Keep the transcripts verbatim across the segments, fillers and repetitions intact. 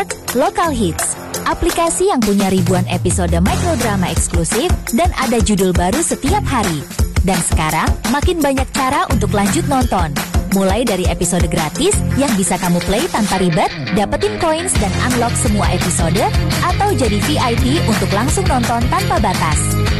Short, Local Hits. Aplikasi yang punya ribuan episode microdrama eksklusif dan ada judul baru setiap hari. Dan sekarang makin banyak cara untuk lanjut nonton. Mulai dari episode gratis yang bisa kamu play tanpa ribet, dapetin coins dan unlock semua episode, atau jadi V I P untuk langsung nonton tanpa batas.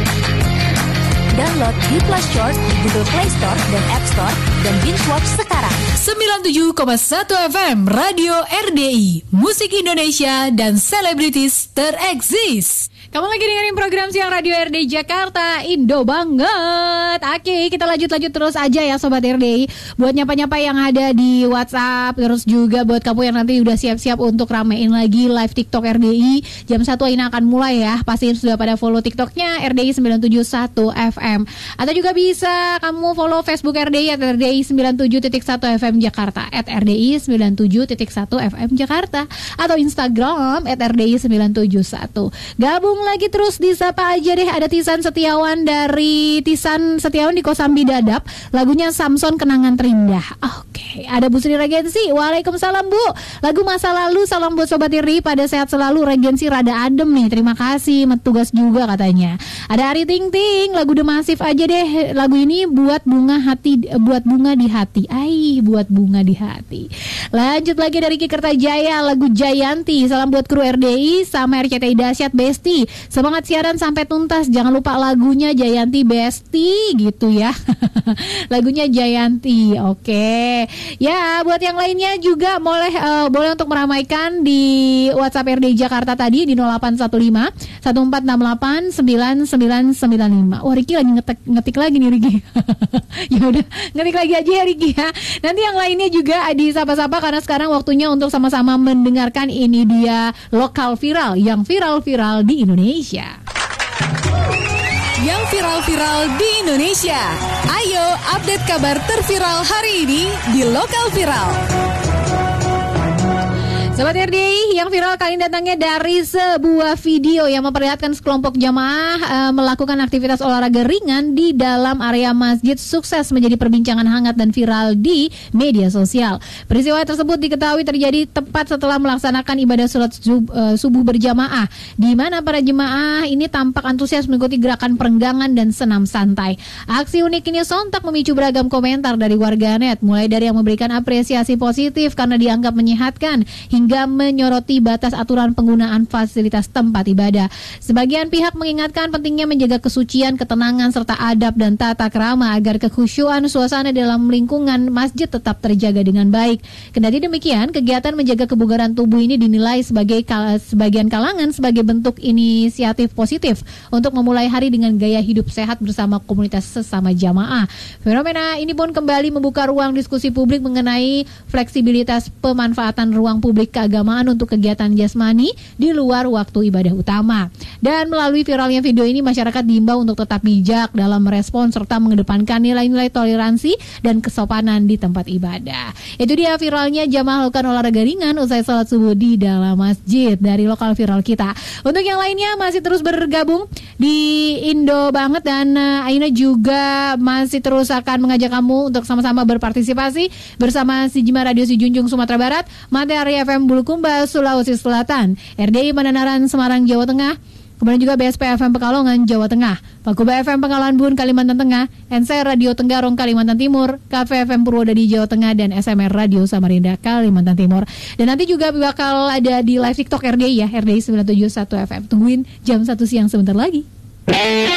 Download D Plus Short di Google Play Store dan App Store dan binge watch sekarang. sembilan puluh tujuh koma satu F M Radio R D I, musik Indonesia dan selebritis tereksis. Kamu lagi dengerin program Siang Radio R D I Jakarta, Indo banget. Oke, kita lanjut-lanjut terus aja ya Sobat R D I. Buat nyapa-nyapa yang ada di WhatsApp, terus juga buat kamu yang nanti udah siap-siap untuk ramein lagi live TikTok R D I. Jam satu ini akan mulai ya. Pastiin sudah pada follow TikToknya R D I sembilan tujuh satu F M. Atau juga bisa kamu follow Facebook R D I at R D I sembilan tujuh satu F M Jakarta, at R D I sembilan tujuh satu F M Jakarta, atau Instagram at R D I sembilan tujuh satu. Gabung lagi terus di Sapa aja deh. Ada Tisan Setiawan dari Tisan Setiawan di Kosambi Dadap. Lagunya Samson Kenangan Terindah. Oke, ada Bu Sri Regensi. Waalaikumsalam Bu. Lagu Masa Lalu, salam buat Sobat Iri. Pada sehat selalu, Regensi rada adem nih. Terima kasih, tugas juga katanya. Ada Ari Ting Ting, lagu The Massive aja deh. Lagu ini buat bunga hati, buat bunga di hati. Ai, buat bunga di hati. Lanjut lagi dari Ki Kertajaya, lagu Jayanti. Salam buat kru R D I sama R C T I Dahsyat Besti. Semangat siaran sampai tuntas. Jangan lupa lagunya Jayanti Besti gitu ya. Lagunya Jayanti. Oke. Ya, buat yang lainnya juga boleh uh, boleh untuk meramaikan di WhatsApp R D I Jakarta tadi di nol delapan satu lima satu empat enam delapan sembilan sembilan sembilan lima. Wah, Riki lagi ngetik, ngetik lagi nih Riki. Ya udah, ngetik lagi aja ya Riki ya. Nanti yang lainnya juga di sapa-sapa karena sekarang waktunya untuk sama-sama mendengarkan ini dia lokal viral yang viral-viral di Indonesia. Yang viral-viral di Indonesia. Ayo update kabar terviral hari ini di Lokal Viral. Sobat R D I, yang viral kali ini datangnya dari sebuah video yang memperlihatkan sekelompok jamaah e, melakukan aktivitas olahraga ringan di dalam area masjid sukses menjadi perbincangan hangat dan viral di media sosial. Peristiwa tersebut diketahui terjadi tepat setelah melaksanakan ibadah sholat sub, e, subuh berjamaah, di mana para jemaah ini tampak antusias mengikuti gerakan perenggangan dan senam santai. Aksi unik ini sontak memicu beragam komentar dari warganet, mulai dari yang memberikan apresiasi positif karena dianggap menyehatkan, hingga menyoroti batas aturan penggunaan fasilitas tempat ibadah. Sebagian pihak mengingatkan pentingnya menjaga kesucian, ketenangan, serta adab dan tata krama agar kekhusyuan suasana dalam lingkungan masjid tetap terjaga dengan baik. Kendati demikian, kegiatan menjaga kebugaran tubuh ini dinilai sebagai kal- sebagian kalangan sebagai bentuk inisiatif positif untuk memulai hari dengan gaya hidup sehat bersama komunitas sesama jamaah. Fenomena ini pun kembali membuka ruang diskusi publik mengenai fleksibilitas pemanfaatan ruang publik keagamaan untuk kegiatan jasmani di luar waktu ibadah utama. Dan melalui viralnya video ini, masyarakat diimbau untuk tetap bijak dalam merespon serta mengedepankan nilai-nilai toleransi dan kesopanan di tempat ibadah. Itu dia viralnya jamaah melakukan olahraga ringan usai sholat subuh di dalam masjid dari lokal viral kita. Untuk yang lainnya masih terus bergabung di Indo banget, dan uh, Aina juga masih terus akan mengajak kamu untuk sama-sama berpartisipasi bersama Sijima Radio Sijunjung Sumatera Barat, Matahari F M Bulukumba Sulawesi Selatan, R D I Mananaran Semarang Jawa Tengah, kemudian juga B S P F M Pekalongan Jawa Tengah, Pakuba F M Pangkalan Bun Kalimantan Tengah, N C Radio Tenggarong Kalimantan Timur, K F F M Purwodadi Jawa Tengah, dan S M R Radio Samarinda Kalimantan Timur. Dan nanti juga bakal ada di live TikTok R D I ya, R D I sembilan tujuh satu F M. Tungguin jam satu siang sebentar lagi.